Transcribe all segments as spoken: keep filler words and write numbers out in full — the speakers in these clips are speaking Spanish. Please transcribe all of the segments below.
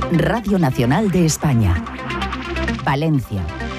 Radio Nacional de España. Valencia.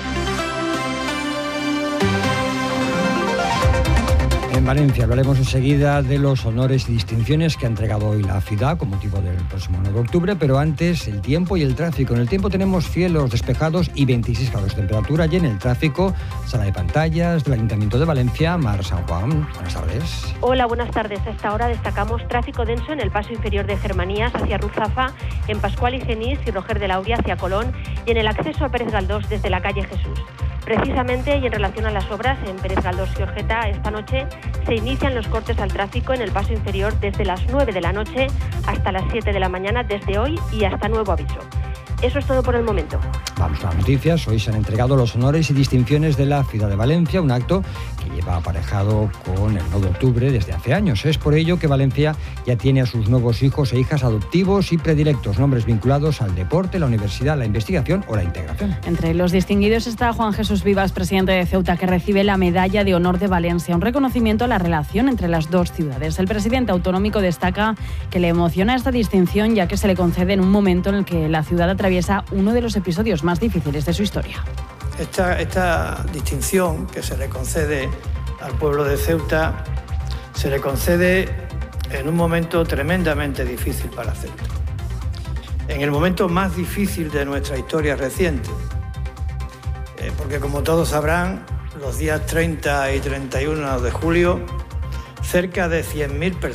En Valencia hablaremos enseguida de los honores y distinciones que ha entregado hoy la ciudad con motivo del próximo nueve de octubre, pero antes el tiempo y el tráfico. En el tiempo tenemos cielos despejados y veintiséis grados de temperatura, y en el tráfico, sala de pantallas del Ayuntamiento de Valencia, Mar San Juan. Buenas tardes. Hola, buenas tardes. A esta hora destacamos tráfico denso en el paso inferior de Germanías hacia Ruzafa, en Pascual y Genís y Roger de Lauria hacia Colón, y en el acceso a Pérez Galdós desde la calle Jesús. Precisamente, y en relación a las obras en Pérez Galdós y Orgeta, esta noche se inician los cortes al tráfico en el paso inferior desde las nueve de la noche hasta las siete de la mañana, desde hoy y hasta nuevo aviso. Eso es todo por el momento. Vamos a las noticias. Hoy se han entregado los honores y distinciones de la ciudad de Valencia, un acto que lleva aparejado con el nueve de octubre desde hace años. Es por ello que Valencia ya tiene a sus nuevos hijos e hijas adoptivos y predilectos, nombres vinculados al deporte, la universidad, la investigación o la integración. Entre los distinguidos está Juan Jesús Vivas, presidente de Ceuta, que recibe la Medalla de Honor de Valencia, un reconocimiento a la relación entre las dos ciudades. El presidente autonómico destaca que le emociona esta distinción, ya que se le concede en un momento en el que la ciudad atraviesa uno de los episodios más difíciles de su historia. Esta, esta distinción que se le concede al pueblo de Ceuta se le concede en un momento tremendamente difícil para Ceuta. En el momento más difícil de nuestra historia reciente, eh, porque como todos sabrán, los días treinta y treinta y uno de julio, cerca de cien mil personas